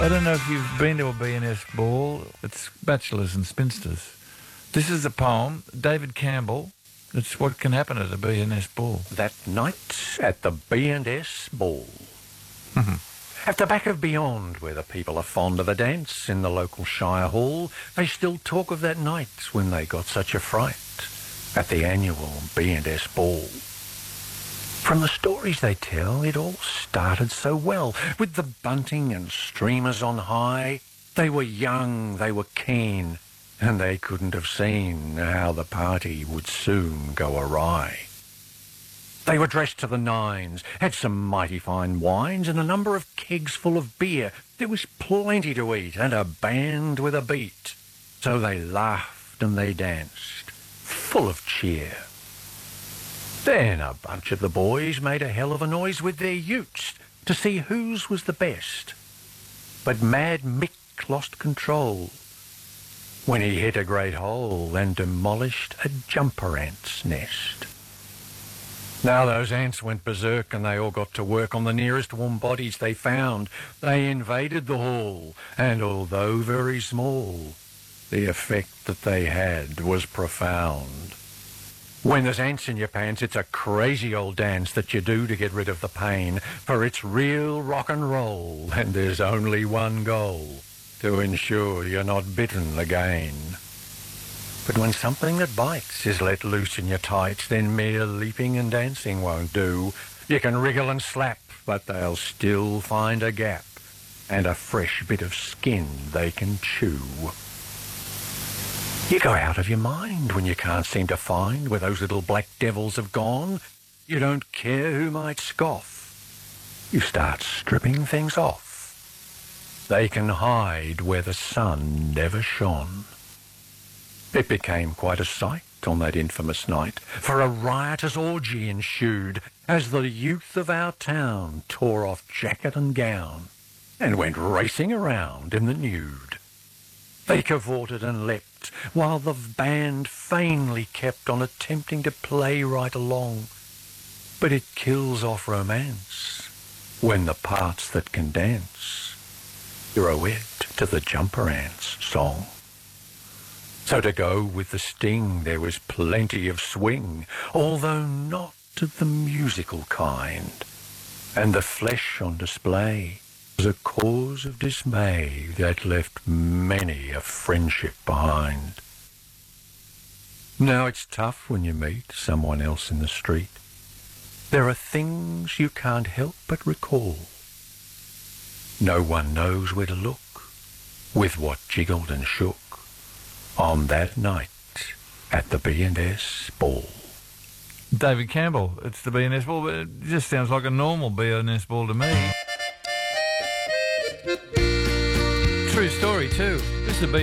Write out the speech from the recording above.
I don't know if you've been to a B&S ball. It's bachelors and spinsters. This is a poem, David Campbell. It's what can happen at a B&S ball. That night at the B&S ball. At the back of Beyond, where the people are fond of a dance in the local shire hall, they still talk of that night when they got such a fright at the annual B&S ball. From the stories they tell, it all started so well, with the bunting and streamers on high. They were young, they were keen, and they couldn't have seen how the party would soon go awry. They were dressed to the nines, had some mighty fine wines and a number of kegs full of beer. There was plenty to eat and a band with a beat. So they laughed and they danced, full of cheer. Then a bunch of the boys made a hell of a noise with their utes to see whose was the best. But Mad Mick lost control when he hit a great hole and demolished a jumper ant's nest. Now those ants went berserk and they all got to work on the nearest warm bodies they found. They invaded the hall, and although very small, the effect that they had was profound. When there's ants in your pants, it's a crazy old dance that you do to get rid of the pain, for it's real rock and roll, and there's only one goal, to ensure you're not bitten again. But when something that bites is let loose in your tights, then mere leaping and dancing won't do. You can wriggle and slap, but they'll still find a gap, and a fresh bit of skin they can chew. You go out of your mind when you can't seem to find where those little black devils have gone. You don't care who might scoff. You start stripping things off. They can hide where the sun never shone. It became quite a sight on that infamous night, for a riotous orgy ensued as the youth of our town tore off jacket and gown and went racing around in the nude. They cavorted and leapt, while the band vainly kept on attempting to play right along. But it kills off romance when the parts that can dance grow it to the jumper ant's song. So to go with the sting, there was plenty of swing, although not of the musical kind, and the flesh on display was a cause of dismay that left many a friendship behind. Now it's tough when you meet someone else in the street. There are things you can't help but recall. No one knows where to look with what jiggled and shook on that night at the B&S ball. David Campbell, it's the B&S ball, but it just sounds like a normal B&S ball to me. True story too. This is a